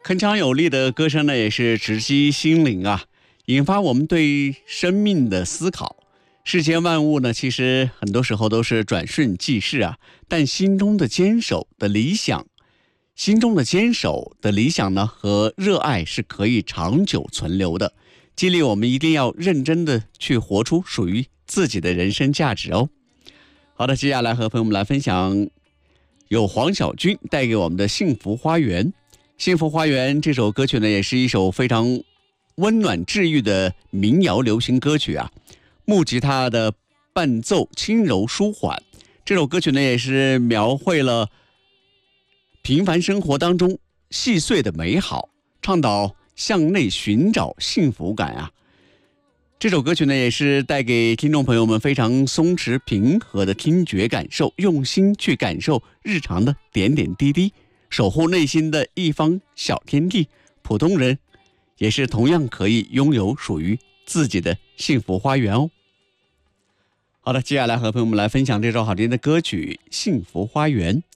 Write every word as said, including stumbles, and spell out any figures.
铿锵有力的歌声呢，也是直击心灵啊，引发我们对生命的思考。世间万物呢，其实很多时候都是转瞬即逝啊，但心中的坚守的理想，心中的坚守的理想呢，和热爱是可以长久存留的，激励我们一定要认真的去活出属于自己的人生价值哦。好的，接下来和朋友们来分享有黄小军带给我们的《幸福花园》。幸福花园这首歌曲呢，也是一首非常温暖治愈的民谣流行歌曲啊。木吉他的伴奏轻柔舒缓，这首歌曲呢，也是描绘了平凡生活当中细碎的美好，倡导向内寻找幸福感啊。这首歌曲呢，也是带给听众朋友们非常松弛平和的听觉感受，用心去感受日常的点点滴滴，守护内心的一方小天地。普通人也是同样可以拥有属于自己的幸福花园哦。好的，接下来和朋友们来分享这首好听的歌曲《幸福花园》。